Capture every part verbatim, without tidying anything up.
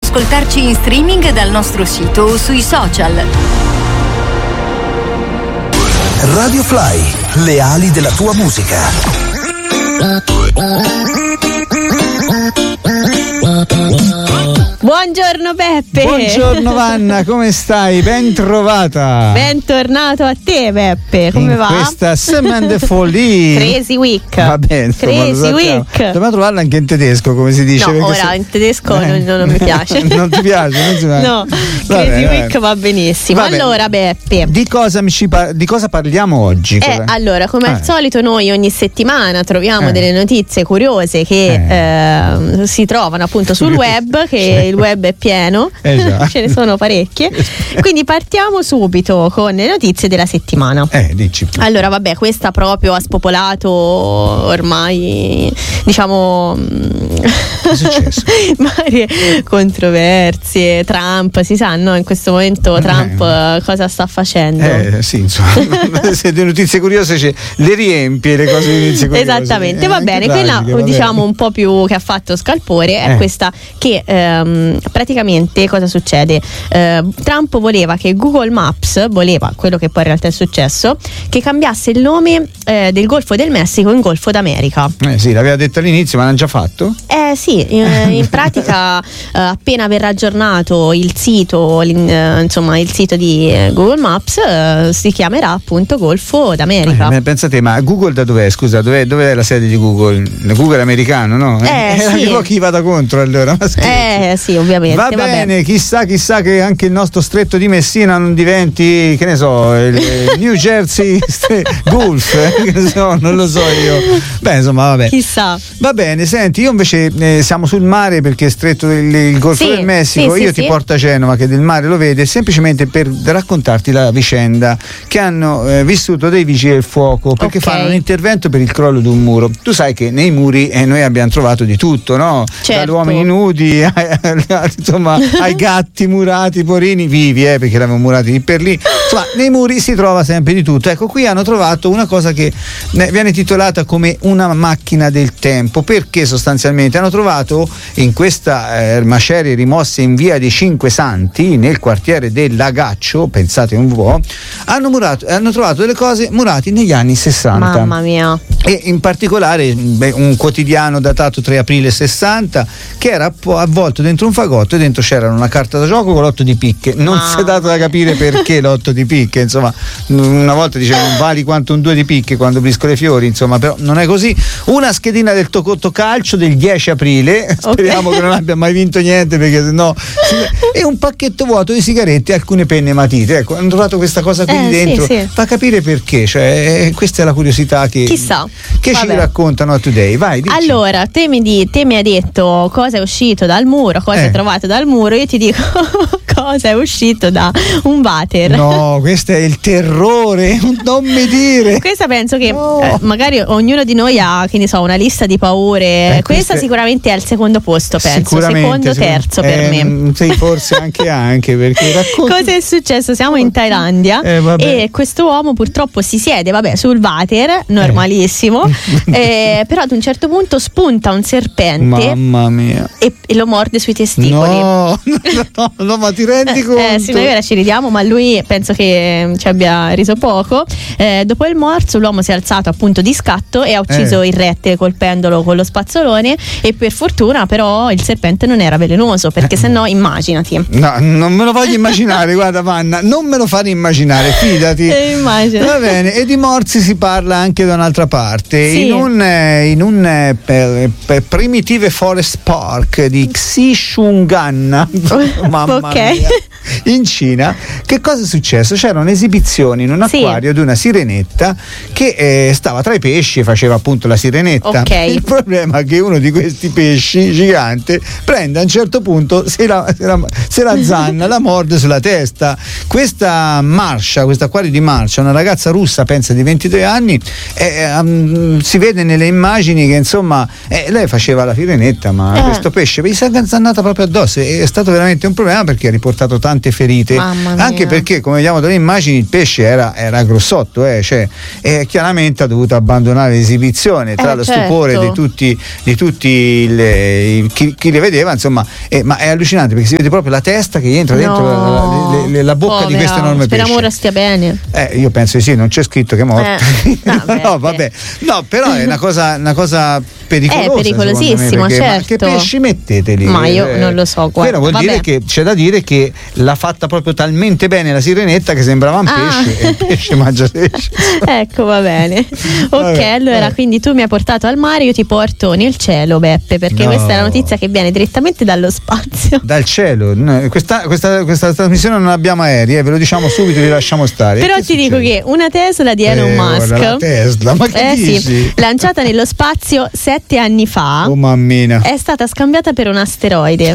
Ascoltarci in streaming dal nostro sito o sui social. Radio Fly, le ali della tua musica. Buongiorno Peppe. Buongiorno Vanna, come stai? Ben trovata. Bentornato a te Peppe, come in va? Questa Semaine de Folie. Crazy Week. Va bene, Crazy Week. Dobbiamo trovarla anche in tedesco, come si dice. No, ora se... in tedesco eh. non, non mi piace. Non ti piace? Non si va. No, va Crazy bene, Week va benissimo. Va allora Beppe, di cosa, mi ci par- di cosa parliamo oggi? Eh, allora, come eh. al solito noi ogni settimana troviamo eh. delle notizie curiose che eh. Eh, si trovano appunto sul web, che il web è pieno, eh, ce ne sono parecchie. Quindi partiamo subito con le notizie della settimana. Eh, dici. Allora, vabbè, questa proprio ha spopolato ormai, diciamo, che è successo? varie controversie. Trump, si sa, no? In questo momento Trump eh. cosa sta facendo? Eh, sì, insomma, se le notizie curiose ce le riempie le cose di notizie curiose. Esattamente, eh, va bene. Quella tragiche, diciamo un po' più che ha fatto scalpore è eh. questa che ehm, praticamente cosa succede? Eh, Trump voleva che Google Maps, voleva, quello che poi in realtà è successo, che cambiasse il nome eh, del Golfo del Messico in Golfo d'America. Eh sì, l'aveva detto all'inizio, ma l'hanno già fatto? Eh sì, in, in pratica eh, appena verrà aggiornato il sito, eh, insomma il sito di eh, Google Maps eh, si chiamerà appunto Golfo d'America. Eh, pensate, ma Google da dov'è? Scusa, dov'è, dov'è la sede di Google? Google è americano, no? Eh, eh sì. Chi vada contro allora? Ma eh sì, ovviamente. Va vabbè. bene, chissà, chissà che anche il nostro stretto di Messina non diventi, che ne so, il, il New Jersey Gulf, eh, che ne so, non lo so io. Beh, insomma, vabbè. Chissà. Va bene, senti, io invece eh, siamo sul mare perché stretto del il Golfo sì, del Messico, sì, io sì, ti sì. porto a Genova che del mare lo vede, semplicemente per raccontarti la vicenda che hanno eh, vissuto dei vigili del fuoco, perché okay. fanno un intervento per il crollo di un muro. Tu sai che nei muri eh, noi abbiamo trovato di tutto, no? Certo. Dagli uomini nudi ai, insomma, ai gatti murati, porini vivi, eh, perché l'avevano murati lì per lì. Insomma, nei muri si trova sempre di tutto. Ecco, qui hanno trovato una cosa che viene titolata come una macchina del tempo, perché sostanzialmente hanno trovato in questa eh, macerie rimosse in via dei Cinque Santi, nel quartiere del Lagaccio, pensate un po', hanno, murato, hanno trovato delle cose murate negli anni sessanta. Mamma mia. E in particolare beh, un quotidiano datato tre aprile sessanta che era avvolto dentro un fagotto e dentro c'era una carta da gioco con l'otto di picche. Non ah. si è dato da capire perché l'otto di picche, insomma, una volta dicevano vali quanto un due di picche quando briscola i fiori, insomma, però non è così. Una schedina del Tocotto Calcio del dieci aprile, okay. Speriamo che non abbia mai vinto niente perché sennò e un pacchetto vuoto di sigarette e alcune penne matite. Ecco, hanno trovato questa cosa qui eh, dentro, sì, sì. fa capire perché, cioè questa è la curiosità che chissà che Vabbè. ci raccontano a Today. Vai, dici. Allora, te mi, di, te mi hai detto cosa è uscito dal muro, cosa eh. è trovato dal muro, io ti dico cosa è uscito da un water. No, questo è il terrore, non mi dire. Questa penso che no. eh, magari ognuno di noi ha, che ne so, una lista di paure. Eh, questa queste... sicuramente è al secondo posto, penso. Sicuramente, Secondo, terzo eh, per me. Sì, forse anche anche perché racconti... Cosa è successo? Siamo in Thailandia eh, e questo uomo purtroppo si siede, vabbè, sul water, normalissimo, eh. Eh, però ad un certo punto spunta un serpente. Mamma mia. E, e lo morde sui testicoli. No, no, no, ma ti rendi conto? Eh, sì, noi ora ci ridiamo, ma lui penso che ci abbia riso poco. Eh, dopo il morso l'uomo si è alzato appunto di scatto e ha ucciso eh. il rettile colpendolo con lo spazzolone, e per fortuna però il serpente non era velenoso, perché se no immaginati. No, non me lo voglio immaginare, guarda Vanna, non me lo fare immaginare, fidati. Eh, immagino. Va bene, e di morsi si parla anche da un'altra parte, sì. in un, in un eh, per, per Primitive Forest Park di Xishungan, mamma okay. mia, in Cina. Che cosa è successo? C'era un'esibizione in un acquario sì. di una sirenetta che eh, stava tra i pesci e faceva appunto la sirenetta. Okay. Il problema è che uno di questi pesci gigante prende a un certo punto, se la, se la, se la zanna, la morde sulla testa. Questa Marsha, questo acquario di Marsha, una ragazza russa, pensa di ventidue anni, eh, um, si vede nelle immagini che insomma eh, lei faceva la sirenetta, ma eh. questo pesce gli si è zannato proprio addosso. È stato veramente un problema perché ha riportato tante tante ferite, Mamma mia. anche perché come vediamo dalle immagini il pesce era, era grossotto, eh, cioè, e chiaramente ha dovuto abbandonare l'esibizione tra Eh, lo certo. stupore di tutti, di tutti il, il- chi, chi le vedeva, insomma, eh, ma è allucinante perché si vede proprio la testa che gli entra dentro la, No, la- le- la bocca di povera, questo enorme speriamo pesce. ora stia bene. Eh, io penso di sì, non c'è scritto che è morto. Eh, vabbè, no, vabbè. No, però è una cosa, una cosa pericolosa. È pericolosissimo, secondo me, perché, ma certo. che pesci mettete lì? Ma io Eh, non lo so, guarda, quello vuol vabbè. dire che c'è da dire che l'ha fatta proprio talmente bene la sirenetta che sembrava un Ah. pesce e il pesce mangia pesce. Ecco, va bene. Ok, Vabbè, allora vabbè. quindi tu mi hai portato al mare, io ti porto nel cielo, Beppe, perché No. questa è la notizia che viene direttamente dallo spazio. Dal cielo. No, questa, questa, questa trasmissione non abbiamo aerei, eh, ve lo diciamo subito, li lasciamo stare. Però Che ti dico succede? che una Tesla di Elon Eh, Musk, guarda, la Tesla, ma che eh dici? sì, lanciata nello spazio sette anni fa, Oh mammina. è stata scambiata per un asteroide.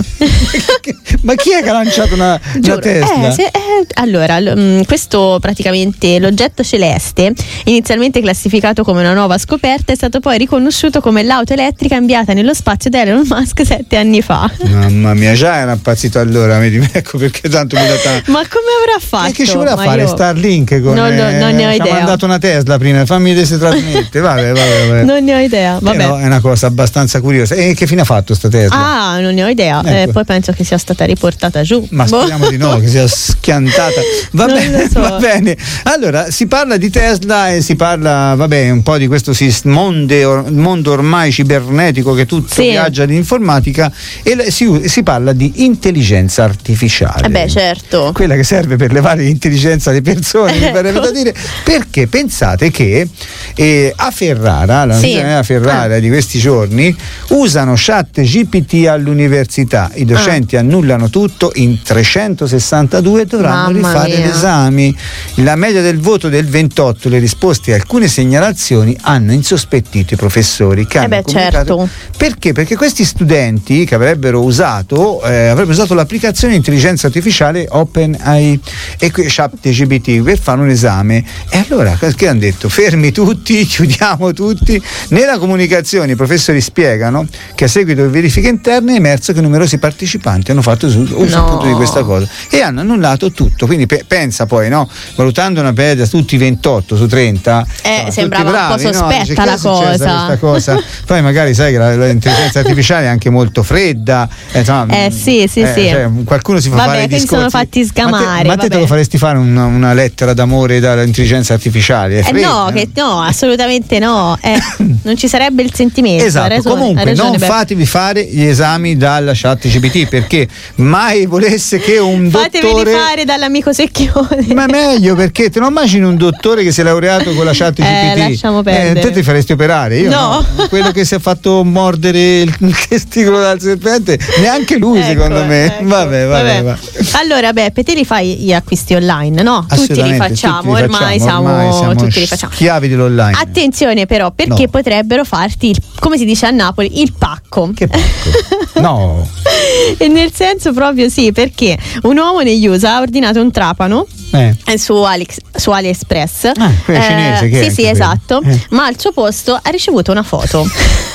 Ma chi è che ha lanciato una, una Giuro. Tesla? Eh, se- eh, allora, l- mh, questo praticamente l'oggetto celeste, inizialmente classificato come una nuova scoperta, è stato poi riconosciuto come l'auto elettrica inviata nello spazio da Elon Musk sette anni fa. Mamma mia, già era impazzito allora, vedi, ecco perché tanto mi dà tanto. Ma come avrà fatto? E che ci voleva Ma fare io- Starlink con Non lo- non ne ho ci ha idea. mandato una Tesla prima, fammi vedere se trasmette. Vabbè, vabbè, vabbè. Non ne ho idea. Vabbè. Però è una cosa abbastanza curiosa. E che fine ha fatto sta Tesla? Ah, non ne ho idea. Ecco. Eh, poi penso che sia stata riportata giù. Ma Boh. speriamo di no, che sia schiantata. Va Non bene, lo so. va bene. Allora, si parla di Tesla e si parla, vabbè, un po' di questo sis- monde or- mondo ormai cibernetico che tutto Sì. viaggia di informatica e le- si, si parla di intelligenza artificiale. Eh beh, certo. Quella che serve per levare l'intelligenza alle persone, mi verrebbe da dire, perché pensate che eh, a Ferrara, la Sì. notizia a Ferrara Ah. di questi giorni, usano chat G P T all'università, i docenti annullano tutto, in trecentosessantadue dovranno Mamma rifare mia. gli esami. La media del voto del ventotto, le risposte a alcune segnalazioni hanno insospettito i professori che Eh hanno beh, comunicato. certo. Perché? Perché questi studenti che avrebbero usato eh, avrebbero usato l'applicazione di intelligenza artificiale OpenAI e qui ChatGPT per fare un esame, e allora che hanno detto? Fermi tutti, chiudiamo tutti. Nella comunicazione i professori spiegano che a seguito di verifiche interne è emerso che numerosi partecipanti hanno fatto uso uso No. appunto di questa cosa e hanno annullato tutto. Quindi pe- pensa poi, no? Valutando una media tutti ventotto su trenta, Eh, insomma, sembrava tutti un po' bravi, no? sospetta Dice, che la è successa cosa. questa cosa? Poi magari sai che la- l'intelligenza artificiale è anche molto fredda, eh, insomma, Eh, sì, sì, eh, sì. cioè, qualcuno si fa Vabbè, fare i quindi discorsi. sono fatti sgamare, Ma te, ma te, te vabbè. lo faresti fare una, una lettera d'amore dall'intelligenza artificiale? È Eh fredda, no, che no, assolutamente no. Eh, non ci sarebbe il sentimento. hai Esatto, ragione, hai comunque ragione, non Beppe. fatevi fare gli esami dalla chat G P T, perché mai volesse che un Fateveli dottore fare dall'amico Secchione. ma meglio, perché te lo immagini un dottore che si è laureato con la chat G P T? Eh, lasciamo perdere. te ti faresti operare, io No. no. Quello che si è fatto mordere il testicolo dal serpente, neanche lui Ecco, secondo me. ecco. Vabbè, vabbè, vabbè. Allora, Beppe, te li fai gli acquisti online, no? Tutti li Assolutamente, facciamo, tutti li ormai, facciamo, siamo, ormai siamo tutti li facciamo. schiavi dell'online. Attenzione però, perché No. potrebbero farti, il, come si dice a Napoli, il pacco. Che pacco? No. E nel senso proprio sì, perché un uomo negli U S A ha ordinato un trapano Eh. eh, su, Alex, su AliExpress. Ah, quello cinese che è sì, anche sì, quello. esatto. Eh. Ma al suo posto ha ricevuto una foto.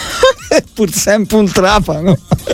È pur sempre un trapano.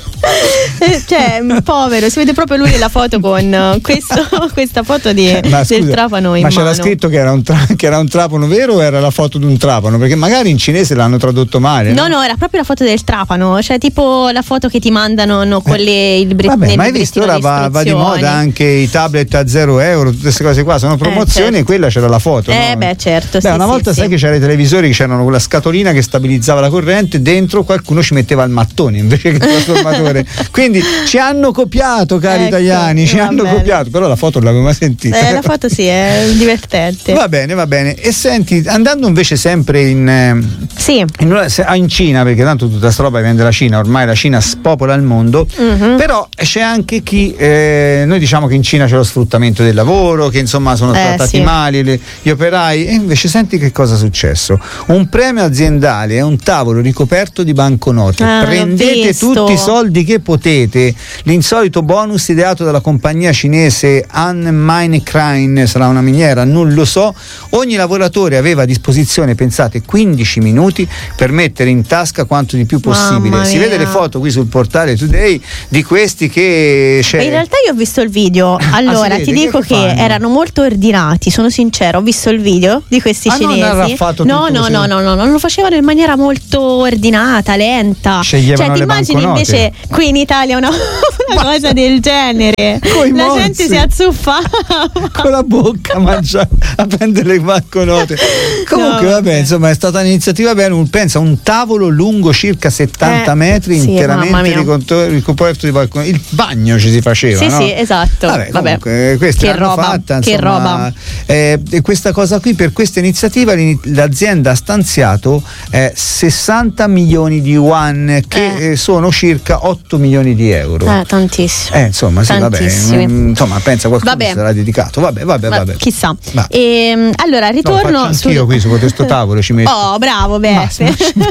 Eh, cioè, povero, si vede proprio lui nella foto con eh, questo, questa foto di, Ma del scusa, trapano in ma mano. c'era scritto che era, un tra- che era un trapano vero o era la foto di un trapano? Perché magari in cinese l'hanno tradotto male. No, no, era proprio la foto del trapano, cioè tipo la foto che ti mandano no, con le, il bre- Vabbè, nel ma hai visto, librettino ora di va, va di istruzioni. moda anche i tablet a zero euro, tutte queste cose qua, sono promozioni certo. e quella c'era la foto. Eh, no? beh, certo. Beh, sì, una sì, volta sì. sai che c'era i televisori che c'erano quella scatolina che stabilizzava la corrente, dentro qualcuno ci metteva il mattone invece che il trasformatore. Quindi ci hanno copiato, cari Ecco, italiani, ci va hanno bene. copiato, però la foto non l'avevo mai sentita. Eh, la foto sì, è divertente. Va bene, va bene. E senti, andando invece sempre in, eh, Sì. in, una- se- ah, in Cina, perché tanto tutta sta roba viene dalla Cina, ormai la Cina spopola il mondo, Mhm. però c'è anche chi, eh, noi diciamo che in Cina c'è lo sfruttamento del lavoro, che insomma sono Eh, trattati sì. male le- gli operai, e invece senti che cosa è successo. Un premio aziendale è un tavolo ricoperto di banconote. Ah, l'ho Prendete visto. tutti i soldi che finché potete, l'insolito bonus ideato dalla compagnia cinese Anne Crane, sarà una miniera, non lo so. Ogni lavoratore aveva a disposizione, pensate, quindici minuti per mettere in tasca quanto di più possibile. Si vede le foto qui sul portale Today di questi che c'è. In realtà io ho visto il video, allora ah, ti dico che, che erano molto ordinati, sono sincero, ho visto il video di questi ah, cinesi. Non no, no, no, no, no, non lo facevano in maniera molto ordinata, lenta. Sceglievano cioè ti immagini banconote. Invece qui in Italia una, una cosa del genere, Coi la mozzi. gente si azzuffava con la bocca mangia, a prendere le banconote. Comunque no, vabbè, insomma, è stata un'iniziativa bella. Pensa, un tavolo lungo circa settanta eh, metri, sì, interamente ricoperto di balconi. Il bagno ci si faceva, sì, no? Sì, esatto. Vabbè, vabbè. Comunque, questa che roba, fatta, che insomma, roba. Eh, questa cosa qui, per questa iniziativa l'azienda ha stanziato eh, sessanta milioni di yuan, che eh. Eh, sono circa otto milioni di euro. Eh, tantissimo. Eh, insomma, sì, vabbè, insomma, pensa qualcuno vabbè. sarà dedicato. Vabbè, vabbè, vabbè. vabbè. Chissà. E, allora, ritorno no, faccio anch'io sul... qui su questo tavolo ci metto. Oh, bravo, Beppe.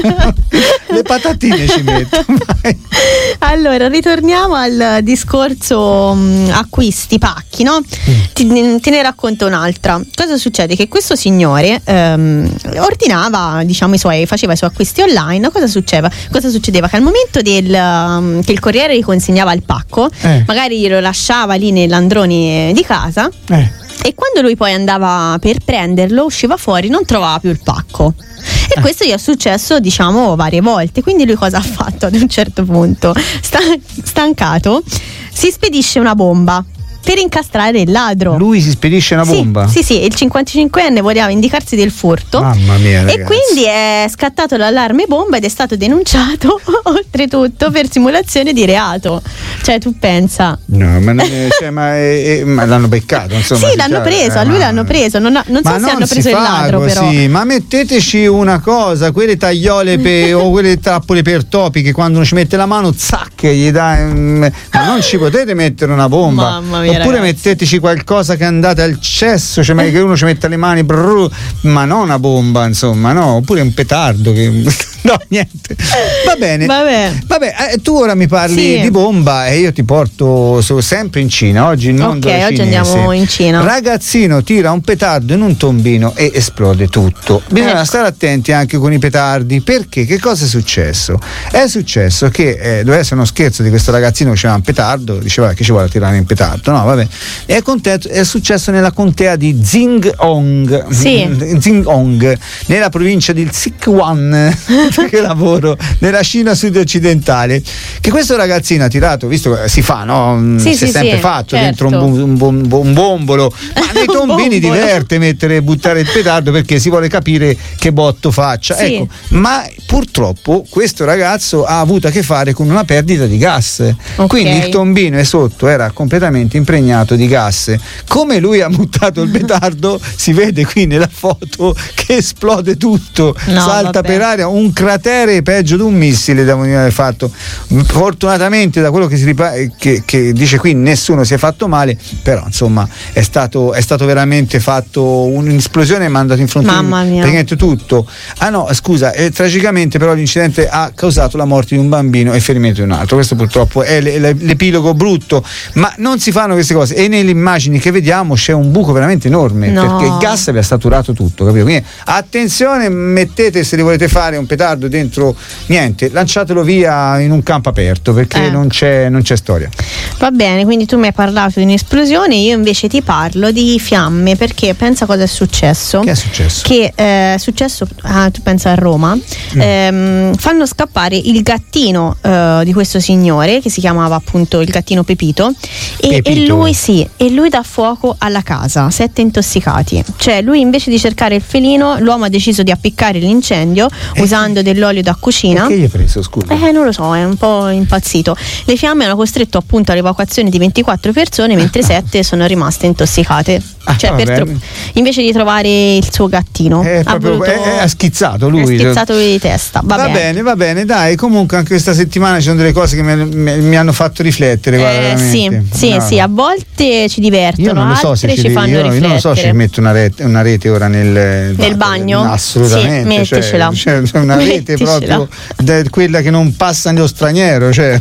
Le patatine ci metto. Vai. Allora, ritorniamo al discorso um, acquisti, pacchi, no? Mm. Ti, te ne racconto un'altra. Cosa succede? Che questo signore um, ordinava, diciamo, i suoi, faceva i suoi acquisti online. Cosa succedeva? Cosa succedeva? Che al momento del um, che il corriere gli consegnava il pacco, eh. magari glielo lasciava lì nell'androne di casa. Eh. E quando lui poi andava per prenderlo, usciva fuori, non trovava più il pacco. E questo gli è successo, diciamo, varie volte. Quindi lui cosa ha fatto ad un certo punto? Stan- stancato, si spedisce una bomba per incastrare il ladro. Lui si spedisce una bomba? Sì, sì, sì, il cinquantacinquenne voleva vendicarsi del furto. Mamma mia, ragazzi. E quindi è scattato l'allarme bomba ed è stato denunciato oltretutto per simulazione di reato. Cioè, tu pensa. No, ma, è, cioè, ma, è, è, ma l'hanno beccato, insomma. Sì, l'hanno preso, a lui l'hanno preso. Non, ha, non so ma se non hanno preso il ladro, così, però. Ma metteteci una cosa, quelle tagliole pe, o quelle trappole per topi che quando uno ci mette la mano, zac, gli dà. Ma non ci potete mettere una bomba. Mamma mia, oppure ragazzi. Metteteci qualcosa che andate al cesso, cioè che uno ci metta le mani, brrr, ma non una bomba, insomma, no, oppure un petardo che no, niente. Va bene. Vabbè, Vabbè eh, tu ora mi parli sì. di bomba e io ti porto so, sempre in Cina. Oggi il mondo Ok, oggi cinese. andiamo in Cina. Ragazzino tira un petardo in un tombino e esplode tutto. Bisogna ecco. stare attenti anche con i petardi, perché che cosa è successo? È successo che eh, doveva essere uno scherzo di questo ragazzino che c'era un petardo, diceva che ci vuole tirare un petardo, no, vabbè. È, contesto, è successo nella contea di Jingong, sì. Jingong, nella provincia di Sichuan, che lavoro nella Cina sud-occidentale. Che questo ragazzino ha tirato, visto che si fa, no? Sì, si è sì, sempre sì, fatto certo. dentro un, bom, un, bom, un bombolo, ma nei tombini diverte mettere e buttare il petardo perché si vuole capire che botto faccia. Sì. Ecco, ma purtroppo questo ragazzo ha avuto a che fare con una perdita di gas. Okay. Quindi il tombino e sotto era completamente impregnato di gas. Come lui ha buttato il petardo si vede qui nella foto che esplode tutto, no, salta vabbè. per aria, un cratere peggio di un missile da aver fatto. Fortunatamente da quello che si ripa- che, che dice qui nessuno si è fatto male, però insomma è stato, è stato veramente fatto un'esplosione e mandato in fronte praticamente tutto. Ah no, scusa, eh, tragicamente però l'incidente ha causato la morte di un bambino e ferimento di un altro. Questo purtroppo è l'epilogo brutto, ma non si fanno queste cose e nelle immagini che vediamo c'è un buco veramente enorme, no. perché il gas aveva saturato tutto, capito? Quindi attenzione, mettete, se li volete fare un petardo dentro, niente, lanciatelo via in un campo aperto, perché eh. non c'è, non c'è storia. Va bene, quindi tu mi hai parlato di un'esplosione, io invece ti parlo di fiamme, perché pensa cosa è successo. Che è successo? Che eh, è successo, ah, tu pensa a Roma, mm. ehm, fanno scappare il gattino eh, di questo signore che si chiamava appunto il gattino Pepito, e, Pepito. e lui sì, e lui dà fuoco alla casa, sette intossicati. Cioè lui invece di cercare il felino, l'uomo ha deciso di appiccare l'incendio e usando dell'olio da cucina. E che gli hai preso, scusa? Eh, non lo so, è un po' impazzito. Le fiamme hanno costretto appunto all'evacuazione di ventiquattro persone, mentre sette sono rimaste intossicate. Ah, cioè, per tro- invece di trovare il suo gattino, è ha, proprio, voluto, è, è schizzato lui. È schizzato lui di testa. Va, va bene. bene, va bene, dai. Comunque anche questa settimana ci sono delle cose che mi, mi, mi hanno fatto riflettere. Guarda, eh, sì, sì, no. sì, a volte ci divertono, io non lo so altre se ci, ci fanno io, riflettere. io non lo so se ci metto una rete, una rete ora nel, nel bagno? Assolutamente. Sì, metticela. Cioè, cioè una rete metticela. proprio de, quella che non passa nello straniero, cioè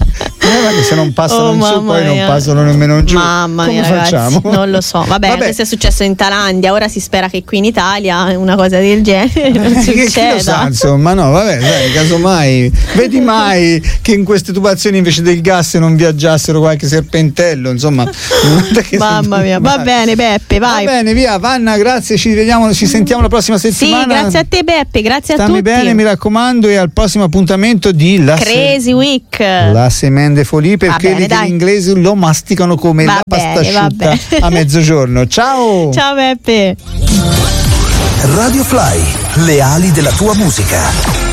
Eh, se non passano Oh, in su mamma poi non mia. passano nemmeno giù. Mamma Come mia, ragazzi, facciamo? non lo so. Vabbè, Vabbè. questo è successo in Thailandia, ora si spera che qui in Italia una cosa del genere non Che- chi lo sa, succeda. insomma, no, vabbè, dai, casomai vedi mai che in queste tubazioni invece del gas non viaggiassero qualche serpentello, insomma. Perché Mamma mia, va vai. bene Beppe, vai. Va bene, via, Vanna, grazie, ci vediamo, ci sentiamo la prossima Sì, settimana. grazie a te Beppe, grazie a Stammi tutti. bene, mi raccomando, e al prossimo appuntamento di La Se- Crazy Week. La Semaine de Folie, per Va quelli bene, che dai. in inglese lo masticano come Va la pasta bene, va asciutta bene. a mezzogiorno. Ciao! Ciao Beppe. Radio Fly, le ali della tua musica.